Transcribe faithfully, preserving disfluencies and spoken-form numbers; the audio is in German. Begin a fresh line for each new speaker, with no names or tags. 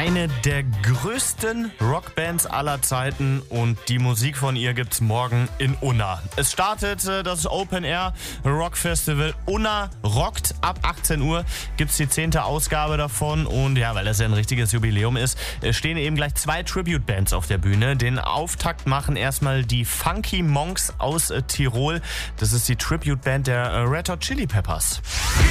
Eine der größten Rockbands aller Zeiten und die Musik von ihr gibt's morgen in Unna. Es startet äh, das Open Air Rock Festival Unna rockt. Ab achtzehn Uhr gibt's die zehnte Ausgabe davon und ja, weil das ja ein richtiges Jubiläum ist, äh, stehen eben gleich zwei Tribute Bands auf der Bühne. Den Auftakt machen erstmal die Funky Monks aus äh, Tirol. Das ist die Tribute Band der äh, Red Hot Chili Peppers.